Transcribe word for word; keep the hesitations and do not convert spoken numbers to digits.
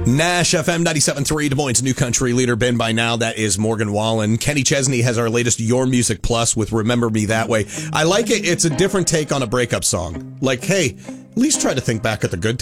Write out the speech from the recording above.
Nash F M ninety-seven point three, Des Moines' new country leader. Ben, by now, that is Morgan Wallen. Kenny Chesney has our latest Your Music Plus with Remember Me That Way. I like it. It's a different take on a breakup song. Like, hey, at least try to think back at the good times.